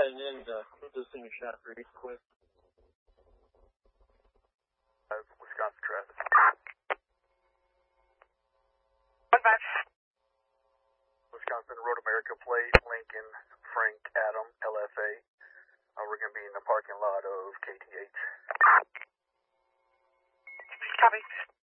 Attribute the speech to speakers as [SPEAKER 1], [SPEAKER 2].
[SPEAKER 1] and then move this thing to shaft read quick.
[SPEAKER 2] Wisconsin traffic.
[SPEAKER 3] One match.
[SPEAKER 2] Wisconsin Road America plate, Lincoln, Frank, Adam, LFA. We're going to be in the parking lot of KTH.
[SPEAKER 3] Copy.